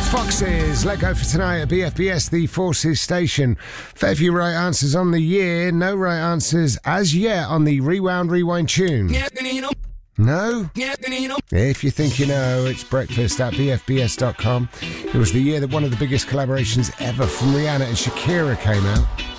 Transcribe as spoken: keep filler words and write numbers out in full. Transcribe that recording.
Foxes, let go for tonight at B F B S, the Forces station. Fair few right answers on the year, no right answers as yet on the Rewound Rewind tune. No? If you think you know, it's breakfast at B F B S dot com. It was the year that one of the biggest collaborations ever from Rihanna and Shakira came out.